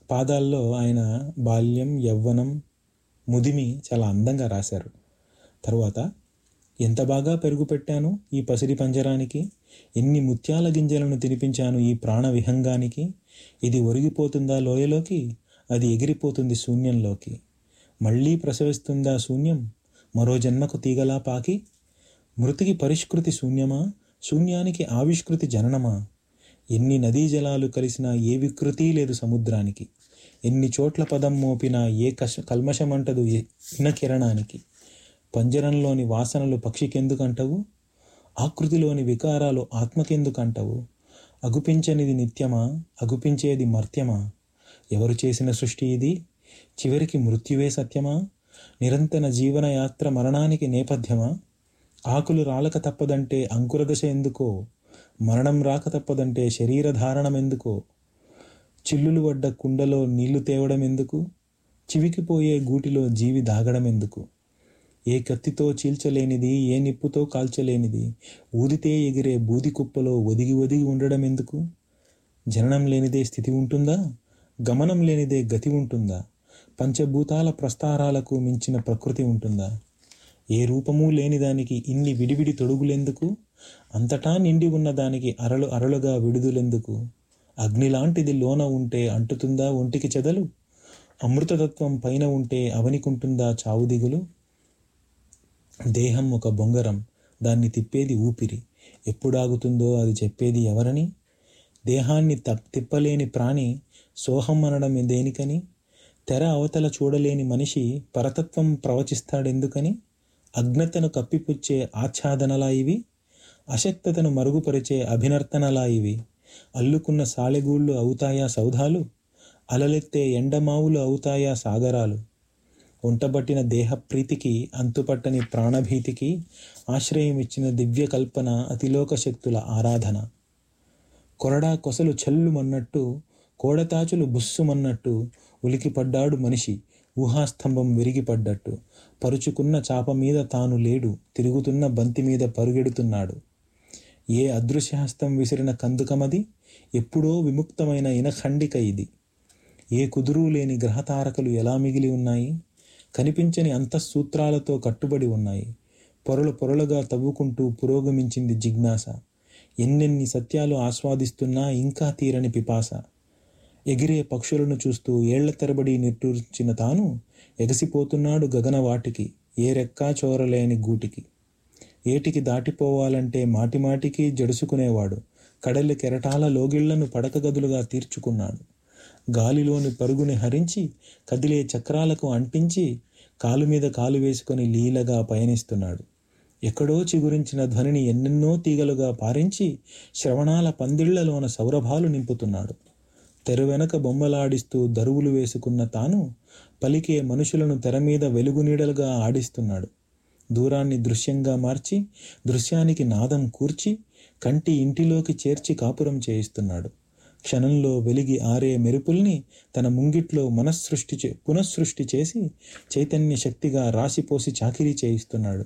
పాదాల్లో ఆయన బాల్యం, యవ్వనం, ముదిమి చాలా అందంగా రాశారు. తరువాత ఎంత బాగా పెరుగు పెట్టాను ఈ పసిడి పంజరానికి, ఎన్ని ముత్యాల గింజలను తినిపించాను ఈ ప్రాణ విహంగానికి, ఇది ఒరిగిపోతుందా లోయలోకి, అది ఎగిరిపోతుంది శూన్యంలోకి, మళ్ళీ ప్రసవిస్తుందా శూన్యం, మరో జన్మకు తీగలా పాకి, మృతికి పరిష్కృతి శూన్యమా, శూన్యానికి ఆవిష్కృతి జననమా, ఎన్ని నదీ జలాలు కలిసినా ఏ వికృతి లేదు సముద్రానికి, ఎన్ని చోట్ల పదం మోపినా ఏ కల్మషమంటదు ఇన కిరణానికి, పంజరంలోని వాసనలు పక్షికెందుకంటవు, ఆకృతిలోని వికారాలు ఆత్మకెందుకంటవు, అగుపించనిది నిత్యమా, అగుపించేది మర్త్యమా, ఎవరు చేసిన సృష్టి ఇది, చివరికి మృత్యువే సత్యమా, నిరంతర జీవనయాత్ర మరణానికి నేపథ్యమా, ఆకులు రాలక తప్పదంటే అంకురదశ ఎందుకో, మరణం రాక తప్పదంటే శరీరధారణం ఎందుకో, చిల్లులు పడ్డ కుండలో నీళ్లు తేవడం ఎందుకు, చివికిపోయే గూటిలో జీవి దాగడం ఎందుకు, ఏ కత్తితో చీల్చలేనిది, ఏ నిప్పుతో కాల్చలేనిది, ఊదితే ఎగిరే బూది కుప్పలో ఒదిగి ఒదిగి ఉండడం ఎందుకు, జననం లేనిదే స్థితి ఉంటుందా, గమనం లేనిదే గతి ఉంటుందా, పంచభూతాల ప్రస్తారాలకు మించిన ప్రకృతి ఉంటుందా, ఏ రూపము లేని దానికి ఇన్ని విడివిడి తొడుగులెందుకు, అంతటా నిండి ఉన్న దానికి అరలు అరలుగా విడుదలెందుకు, అగ్నిలాంటిది లోన ఉంటే అంటుతుందా ఒంటికి చెదలు, అమృతతత్వం పైన ఉంటే అవనికుంటుందా చావు దిగులు, దేహం ఒక బొంగరం, దాన్ని తిప్పేది ఊపిరి, ఎప్పుడాగుతుందో అది చెప్పేది ఎవరని, దేహాన్ని తిప్పలేని ప్రాణి సోహం అనడం దేనికని, తెర అవతల చూడలేని మనిషి పరతత్వం ప్రవచిస్తాడెందుకని, అజ్ఞతను కప్పిపుచ్చే ఆచ్ఛాదనలా ఇవి, అశక్తతను మరుగుపరిచే అభినర్తనలా ఇవి, అల్లుకున్న సాలెగూళ్ళు అవుతాయా సౌధాలు, అలలెత్తే ఎండమావులు అవుతాయా సాగరాలు, ఒంటబట్టిన దేహప్రీతికి అంతుపట్టని ప్రాణభీతికి ఆశ్రయం ఇచ్చిన దివ్య కల్పన అతిలోక శక్తుల ఆరాధన, కొరడా కొసలు చల్లుమన్నట్టు, కోడతాచులు బుస్సుమన్నట్టు ఉలికిపడ్డాడు మనిషి ఊహాస్తంభం విరిగిపడ్డట్టు, పరుచుకున్న చాప మీద తాను లేడు, తిరుగుతున్న బంతి మీద పరుగెడుతున్నాడు, ఏ అదృశ్యహస్తం విసిరిన కందుకమది, ఎప్పుడో విముక్తమైన ఇనఖండిక ఇది, ఏ కుదురు లేని గ్రహతారకలు ఎలా మిగిలి ఉన్నాయి, కనిపించని అంతఃసూత్రాలతో కట్టుబడి ఉన్నాయి, పొరలు పొరలుగా తవ్వుకుంటూ పురోగమించింది జిజ్ఞాస, ఎన్నెన్ని సత్యాలు ఆస్వాదిస్తున్నా ఇంకా తీరని పిపాస, ఎగిరే పక్షులను చూస్తూ ఏళ్ల తరబడి నిట్టూర్చిన తాను ఎగసిపోతున్నాడు గగనవాటికి, ఏ రెక్కా చోరలేని గూటికి, ఏటికి దాటిపోవాలంటే మాటిమాటికి జడుసుకునేవాడు, కడలి కెరటాల లోగిళ్లను పడక గదులుగా తీర్చుకున్నాడు, గాలిలోని పరుగుని హరించి కదిలే చక్రాలకు అంటించి కాలు మీద కాలు వేసుకొని లీలగా పయనిస్తున్నాడు, ఎక్కడో చిగురించిన ధ్వనిని ఎన్నెన్నో తీగలుగా పారించి శ్రవణాల పందిళ్లలోన సౌరభాలు నింపుతున్నాడు, తెరవెనక బొమ్మలాడిస్తూ దరువులు వేసుకున్న తాను పలికే మనుషులను తెర మీద వెలుగునీడలుగా ఆడిస్తున్నాడు, దూరాన్ని దృశ్యంగా మార్చి దృశ్యానికి నాదం కూర్చి కంటి ఇంటిలోకి చేర్చి కాపురం చేయిస్తున్నాడు, క్షణంలో వెలిగి ఆరే మెరుపుల్ని తన ముంగిట్లో పునఃసృష్టి చేసి చైతన్య శక్తిగా రాసిపోసి చాకిరీ చేయిస్తున్నాడు,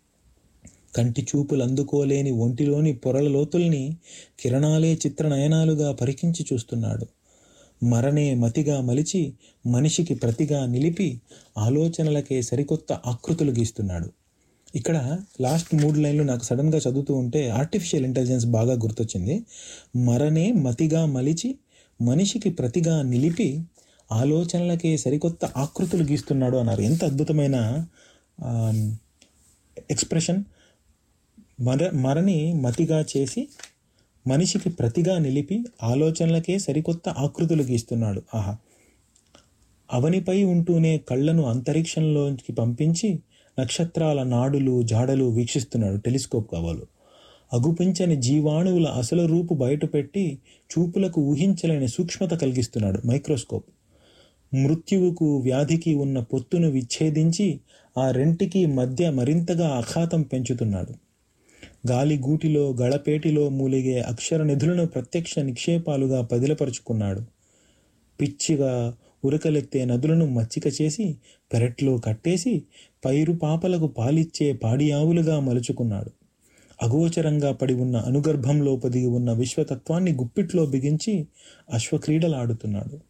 కంటి చూపులు అందుకోలేని ఒంటిలోని పొరల లోతుల్ని కిరణాలే చిత్రనయనాలుగా పరికించి చూస్తున్నాడు, మరణే మతిగా మలిచి మనిషికి ప్రతిగా నిలిపి ఆలోచనలకే సరికొత్త ఆకృతులు గీస్తున్నాడు. ఇక్కడ లాస్ట్ 3 లైన్లు నాకు సడన్గా చదువుతూ ఉంటే ఆర్టిఫిషియల్ ఇంటెలిజెన్స్ బాగా గుర్తొచ్చింది. మరణే మతిగా మలిచి మనిషికి ప్రతిగా నిలిపి ఆలోచనలకే సరికొత్త ఆకృతులు గీస్తున్నాడు అన్నారు. ఎంత అద్భుతమైన ఎక్స్ప్రెషన్. మరణి మతిగా చేసి మనిషికి ప్రతిగా నిలిపి ఆలోచనలకే సరికొత్త ఆకృతులు గీస్తున్నాడు. ఆహా. అవనిపై ఉంటూనే కళ్ళను అంతరిక్షంలోకి పంపించి నక్షత్రాల నాడులు జాడలు వీక్షిస్తున్నాడు. టెలిస్కోప్ కావాలి. అగుపించని జీవాణువుల అసలు రూపు బయటపెట్టి చూపులకు ఊహించలేని సూక్ష్మత కలిగిస్తున్నాడు. మైక్రోస్కోప్. మృత్యువుకు వ్యాధికి ఉన్న పొత్తును విచ్ఛేదించి ఆ రెంటికి మధ్య మరింతగా అఖాతం పెంచుతున్నాడు. గాలి గూటిలో గళపేటిలో మూలిగే అక్షర నిధులను ప్రత్యక్ష నిక్షేపాలుగా పదిలపరుచుకున్నాడు. పిచ్చిగా ఉరకలెత్తే నదులను మచ్చిక చేసి పెరట్లో కట్టేసి పైరు పాపలకు పాలిచ్చే పాడి ఆవులుగా మలుచుకున్నాడు. అగోచరంగా పడి ఉన్న అనుగర్భంలో పొదిగి ఉన్న విశ్వతత్వాన్ని గుప్పిట్లో బిగించి అశ్వక్రీడలాడుతున్నాడు.